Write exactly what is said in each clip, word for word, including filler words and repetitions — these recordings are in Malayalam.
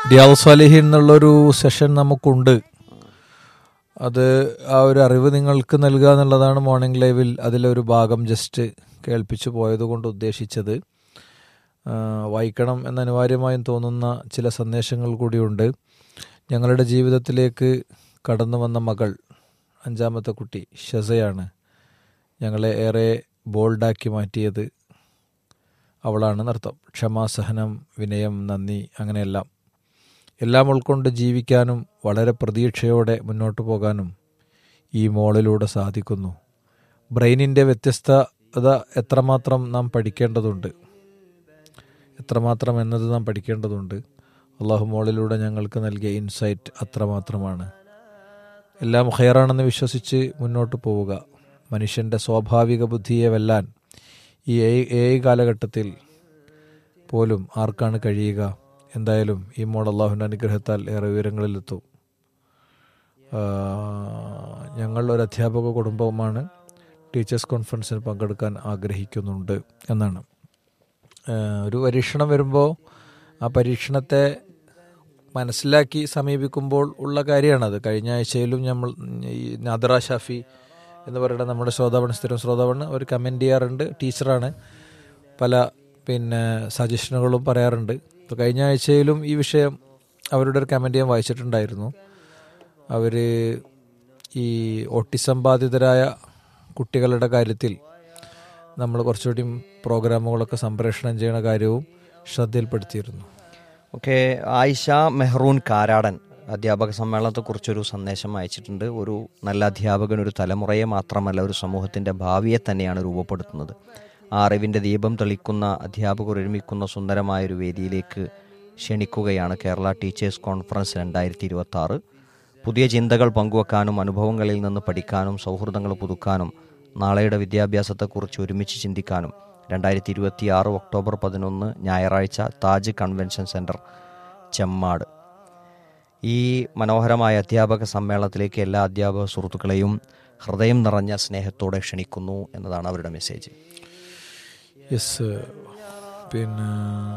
റിയാദ് സ്വാലിഹീൻ എന്നുള്ളൊരു സെഷൻ നമുക്കുണ്ട്. അത് ആ ഒരു അറിവ് നിങ്ങൾക്ക് നൽകുക എന്നുള്ളതാണ് മോർണിംഗ് ലൈവിൽ അതിലൊരു ഭാഗം ജസ്റ്റ് കേൾപ്പിച്ചു പോയതുകൊണ്ട് ഉദ്ദേശിച്ചത്. വായിക്കണം എന്ന് അനിവാര്യമായും തോന്നുന്ന ചില സന്ദേശങ്ങൾ കൂടിയുണ്ട്. ഞങ്ങളുടെ ജീവിതത്തിലേക്ക് കടന്നു വന്ന മകൾ, അഞ്ചാമത്തെ കുട്ടി ഷസയാണ്. ഞങ്ങളെ ഏറെ ബോൾഡാക്കി മാറ്റിയത് അവളാണ് നർത്തം. ക്ഷമ, സഹനം, വിനയം, നന്ദി, അങ്ങനെയെല്ലാം എല്ലാം ഉൾക്കൊണ്ട് ജീവിക്കാനും വളരെ പ്രതീക്ഷയോടെ മുന്നോട്ട് പോകാനും ഈ മോളിലൂടെ സാധിക്കുന്നു. ബ്രെയിനിൻ്റെ വ്യത്യസ്തത എത്രമാത്രം നാം പഠിക്കേണ്ടതുണ്ട് എത്രമാത്രം എന്നത് നാം പഠിക്കേണ്ടതുണ്ട്. അള്ളാഹു മോളിലൂടെ ഞങ്ങൾക്ക് നൽകിയ ഇൻസൈറ്റ് അത്രമാത്രമാണ്. എല്ലാം ഖൈറാണെന്ന് വിശ്വസിച്ച് മുന്നോട്ട് പോവുക. മനുഷ്യൻ്റെ സ്വാഭാവിക ബുദ്ധിയെ വെല്ലാൻ ഈ എ ഐ കാലഘട്ടത്തിൽ പോലും ആർക്കാണ് കഴിയുക? എന്തായാലും ഈ മോൾ അള്ളാഹുവിൻ്റെ അനുഗ്രഹത്താൽ ഏറെ ഉയരങ്ങളിലെത്തും. ഞങ്ങൾ ഒരു അധ്യാപക കുടുംബവുമാണ്. ടീച്ചേഴ്സ് കോൺഫറൻസിന് പങ്കെടുക്കാൻ ആഗ്രഹിക്കുന്നുണ്ട് എന്നാണ്. ഒരു പരീക്ഷണം വരുമ്പോൾ ആ പരീക്ഷണത്തെ മനസ്സിലാക്കി സമീപിക്കുമ്പോൾ ഉള്ള കാര്യമാണത്. കഴിഞ്ഞ ആഴ്ചയിലും നമ്മൾ ഈ നാദറ ഷാഫി എന്ന് പറയുന്ന നമ്മുടെ ശ്രോതാവണ്, സ്ഥിരം ശ്രോതാവണ്, ഒരു കമൻറ്റ് ചെയ്യാറുണ്ട്. ടീച്ചറാണ്. പല പിന്നെ സജഷനുകളും പറയാറുണ്ട്. ഇപ്പോൾ കഴിഞ്ഞ ആഴ്ചയിലും ഈ വിഷയം അവരുടെ ഒരു കമൻറ്റ് ഞാൻ വായിച്ചിട്ടുണ്ടായിരുന്നു. അവർ ഈ ഓട്ടിസം ബാധിതരായ കുട്ടികളുടെ കാര്യത്തിൽ നമ്മൾ കുറച്ചുകൂടി പ്രോഗ്രാമുകളൊക്കെ സംപ്രേഷണം ചെയ്യുന്ന കാര്യവും ശ്രദ്ധയിൽപ്പെടുത്തിയിരുന്നു. ഓക്കെ, ആയിഷ മെഹ്റൂൻ കാരാടൻ അധ്യാപക സമ്മേളനത്തെക്കുറിച്ചൊരു സന്ദേശം അയച്ചിട്ടുണ്ട്. ഒരു നല്ല അധ്യാപകൻ ഒരു തലമുറയെ മാത്രമല്ല, ഒരു സമൂഹത്തിൻ്റെ ഭാവിയെ തന്നെയാണ് രൂപപ്പെടുത്തുന്നത്. ആ അറിവിൻ്റെ ദീപം തെളിക്കുന്ന അധ്യാപകർ ഒരുമിക്കുന്ന സുന്ദരമായൊരു വേദിയിലേക്ക് ക്ഷണിക്കുകയാണ് കേരള ടീച്ചേഴ്സ് കോൺഫറൻസ് രണ്ടായിരത്തി ഇരുപത്തി ആറ്. പുതിയ ചിന്തകൾ പങ്കുവെക്കാനും അനുഭവങ്ങളിൽ നിന്ന് പഠിക്കാനും സൗഹൃദങ്ങൾ പുതുക്കാനും നാളെയുടെ വിദ്യാഭ്യാസത്തെക്കുറിച്ച് ഒരുമിച്ച് ചിന്തിക്കാനും രണ്ടായിരത്തി ഇരുപത്തി ആറ് ഒക്ടോബർ പതിനൊന്ന് ഞായറാഴ്ച താജ് കൺവെൻഷൻ സെൻറ്റർ, ചെമ്മാട്. ഈ മനോഹരമായ അധ്യാപക സമ്മേളനത്തിലേക്ക് എല്ലാ അധ്യാപക സുഹൃത്തുക്കളെയും ഹൃദയം നിറഞ്ഞ സ്നേഹത്തോടെ ക്ഷണിക്കുന്നു എന്നതാണ് അവരുടെ മെസ്സേജ്. യെസ്, പിന്നെ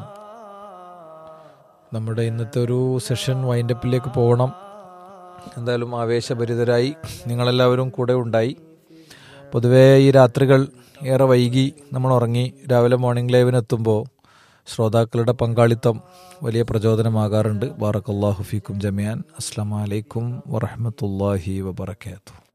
നമ്മുടെ ഇന്നത്തെ ഒരു സെഷൻ വൈൻഡപ്പിലേക്ക് പോകണം. എന്തായാലും ആവേശഭരിതരായി നിങ്ങളെല്ലാവരും കൂടെ ഉണ്ടായി. പൊതുവേ ഈ രാത്രികൾ ഏറെ വൈകി നമ്മൾ ഉറങ്ങി. രാവിലെ മോർണിംഗ് ലൈവിനെത്തുമ്പോൾ ശ്രോതാക്കളുടെ പങ്കാളിത്തം വലിയ പ്രചോദനമാകാറുണ്ട്. ബാറക്കല്ലാഹു ഫീക്കും ജമിയാൻ. അസ്സലാമു അലൈക്കും വറഹ്മത്തുള്ളാഹി വബറകാതുഹു.